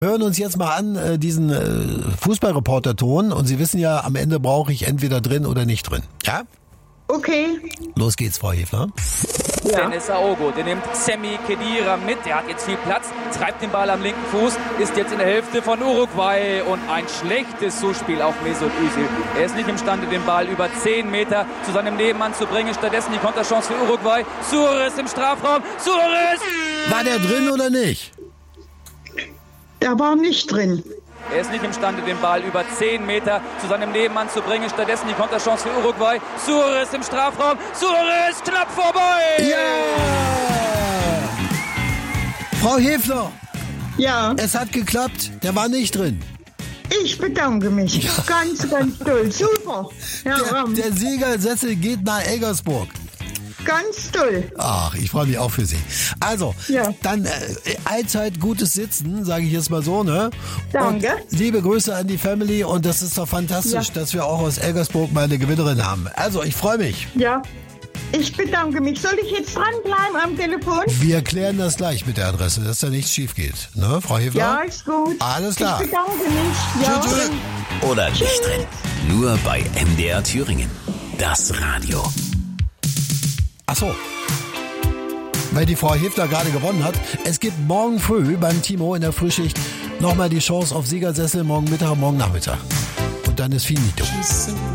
hören uns jetzt mal an, diesen Fußballreporter-Ton. Und Sie wissen ja, am Ende brauche ich entweder drin oder nicht drin. Ja? Okay. Los geht's, Frau Hefler. Ja. Dennis Aogo, der nimmt Sami Khedira mit, der hat jetzt viel Platz, treibt den Ball am linken Fuß, ist jetzt in der Hälfte von Uruguay und ein schlechtes Zuspiel auf Mesut Özil. Er ist nicht imstande, den Ball über 10 Meter zu seinem Nebenmann zu bringen, stattdessen die Konterchance für Uruguay. Suarez im Strafraum, Suarez! War der drin oder nicht? Der war nicht drin. Er ist nicht imstande, den Ball über 10 Meter zu seinem Nebenmann zu bringen. Stattdessen die Konterchance für Uruguay. Suarez im Strafraum. Suarez knapp vorbei. Ja! Frau Hefler. Ja. Es hat geklappt. Der war nicht drin. Ich bedanke mich. Ja. Ganz, ganz toll. Super. Ja, der Siegersessel geht nach Eggersburg. Ganz toll. Ach, ich freue mich auch für Sie. Also, dann allzeit gutes Sitzen, sage ich jetzt mal so, ne? Danke. Und liebe Grüße an die Family und das ist doch fantastisch, dass wir auch aus Eggersburg mal eine Gewinnerin haben. Also, ich freue mich. Ja, ich bedanke mich. Soll ich jetzt dranbleiben am Telefon? Wir klären das gleich mit der Adresse, dass da nichts schief geht. Ne, Frau Hefler? Ja, ist gut. Alles klar. Ich bedanke mich. Ja. Tschüss. Oder nicht drin. Nur bei MDR Thüringen. Das Radio. Ach so, weil die Frau Hefler gerade gewonnen hat. Es gibt morgen früh beim Timo in der Frühschicht nochmal die Chance auf Siegersessel, morgen Mittag, morgen Nachmittag. Und dann ist finito.